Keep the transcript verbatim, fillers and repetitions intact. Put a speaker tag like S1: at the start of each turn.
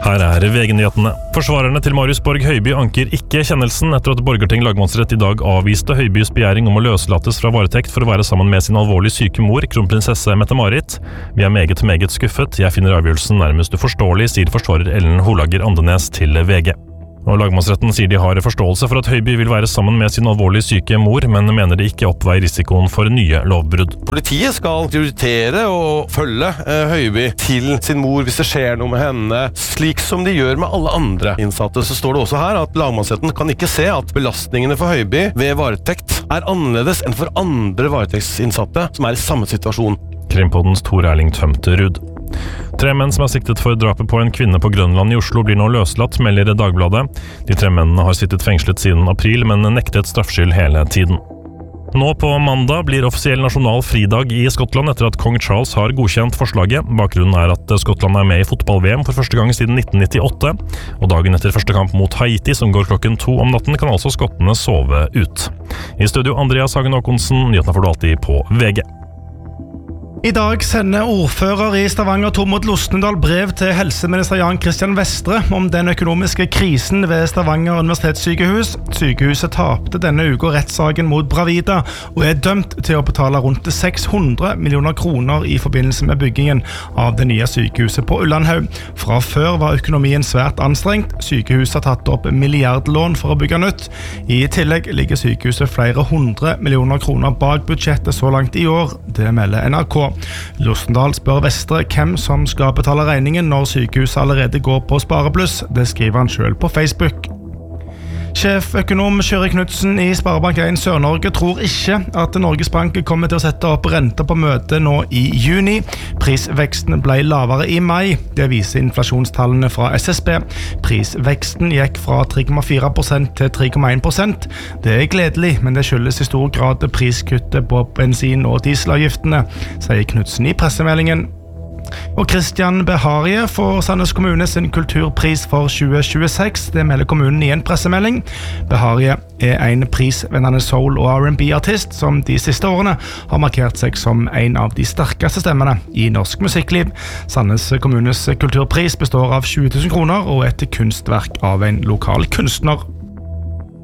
S1: Her er V G-nyhetene. Forsvarerne til Marius Borg Høiby anker ikke kjennelsen etter at Borgarting lagmannsrett i dag avviste Høibys begjæring om å løslates fra varetekt for å være sammen med sin alvorlig syke mor, kronprinsesse Mette-Marit. Vi er meget, meget skuffet. Jeg finner avgjørelsen nærmest uforståelig, sier forsvarer Ellen Holager Andenes til V G. Og lagmannsretten sier de har forståelse for at Høiby vil være sammen med sin alvorlig syke mor, men mener det ikke oppveier risikoen for nye lovbrudd.
S2: Politiet skal prioritere og følge eh, Høiby til sin mor hvis det skjer noe med henne, slik som de gjør med alle andre innsatte. Så står det også her at lagmannsretten kan ikke se at belastningene for Høiby ved varetekt er annerledes enn for andre varetektsinnsatte som er i samme situasjon.
S1: Krimpoddens Tor Erling Tømterud. Tre menn som er siktet for drapet på en kvinne på Grønland i Oslo blir nå løslatt, melder Dagbladet. De tre mennene har sittet fengslet siden april, men nektet straffskyld hele tiden. Nå på mandag blir offisiell nasjonal fridag i Skottland etter at kong Charles har godkjent forslaget. Bakgrunnen er at Skottland er med i fotball-V M for første gang siden nitten nittiåtte, og dagen etter første kamp mot Haiti, som går klokken to om natten, kan altså skottene sove ut. I studio Andreas Hagen Håkonsen, nyhetene får du alltid på V G.
S3: I dag sender ordfører i Stavanger Tormod Losnedal brev til helseminister Jan Christian Vestre om den økonomiske krisen ved Stavanger universitetssykehus. Sykehuset tapte denne uka rettssaken mot Bravida og er dømt til å betale rundt seks hundre millioner kroner i forbindelse med byggingen av det nye sykehuset på Ullandhaug. Fra før var økonomien svært anstrengt. Sykehuset har tatt opp milliardlån for å bygge nytt. I tillegg ligger sykehuset flere hundre millioner kroner bak budsjettet så langt i år. Det melder N R K. Losnedal spør Vestre hvem som skal betale regningen når sykehuset allerede går på sparebluss. Det skriver han selv på Facebook. Sjeføkonom Kjøri Knudsen i Sparebank en Sør-Norge tror ikke at Norges Bank kommer til å sette opp renta på møtet nå i juni. Prisveksten ble lavere i mai. Det viser inflasjonstallene fra S S B. Prisveksten gikk fra tre komma fire prosent til tre komma en prosent. Det er gledelig, men det skyldes i stor grad priskuttet på bensin- og dieselavgiftene, sier Knudsen i pressemeldingen. Og Christian Beharie får Sandnes kommune sin kulturpris for tjue tjueseks. Det melder kommunen i en pressemelding. Beharie er en prisvennende soul- og R and B-artist som de siste årene har markert seg som en av de sterkeste stemmene i norsk musikkliv. Sandnes kommunes kulturpris består av tjue tusen kroner og et kunstverk av en lokal kunstner.